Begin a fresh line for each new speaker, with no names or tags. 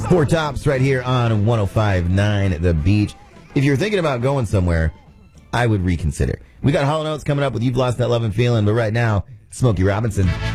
Four Tops right here on 105.9 The Beach. If you're thinking about going somewhere, I would reconsider. We got Hall & Oates coming up with You've Lost That Love and Feeling, but right now, Smokey Robinson.